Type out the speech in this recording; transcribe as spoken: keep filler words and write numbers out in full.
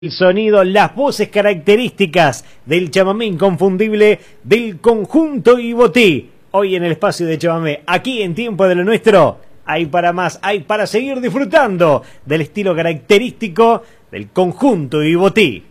El sonido, las voces características del chamamé inconfundible del conjunto Ibotí. Hoy en el espacio de chamamé, aquí en Tiempo de lo Nuestro, hay para más, hay para seguir disfrutando del estilo característico del conjunto Ibotí.